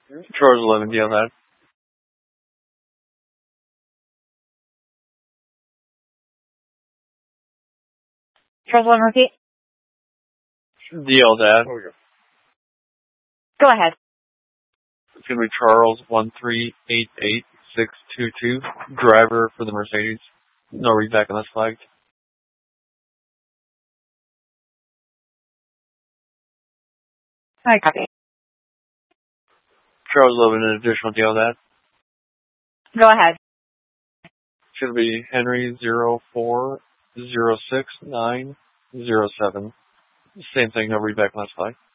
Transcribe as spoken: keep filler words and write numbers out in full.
Charles eleven, deal that. Charles one, repeat. Deal that. Go ahead. It's going to be Charles one three eight eight six two two, driver for the Mercedes. No read back unless flagged. I copy. Charles eleven, an additional deal that. Go ahead. It's going to be Henry zero four zero six nine zero seven. Same thing, no read back unless flagged.